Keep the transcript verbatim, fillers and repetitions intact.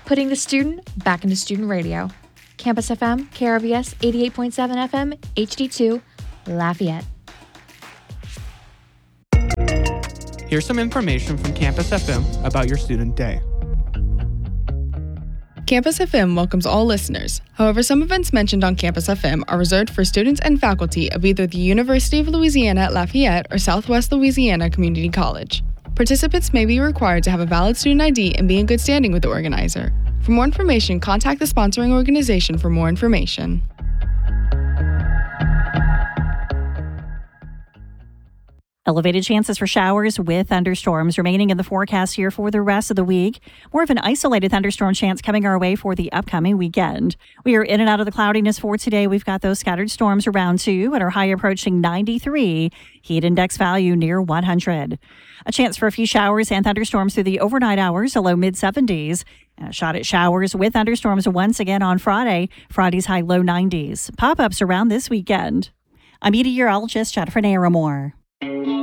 putting the student back into student radio. Campus F M, K R V S eighty-eight point seven F M, H D two, Lafayette. Here's some information from Campus F M about your student day. Campus F M welcomes all listeners. However, some events mentioned on Campus F M are reserved for students and faculty of either the University of Louisiana at Lafayette or Southwest Louisiana Community College. Participants may be required to have a valid student I D and be in good standing with the organizer. For more information, contact the sponsoring organization for more information. Elevated chances for showers with thunderstorms remaining in the forecast here for the rest of the week. More of an isolated thunderstorm chance coming our way for the upcoming weekend. We are in and out of the cloudiness for today. We've got those scattered storms around too, and our high approaching ninety-three. Heat index value near one hundred. A chance for a few showers and thunderstorms through the overnight hours, a low mid seventies. And a shot at showers with thunderstorms once again on Friday. Friday's high low nineties. Pop-ups around this weekend. I'm meteorologist Jennifer Naramore.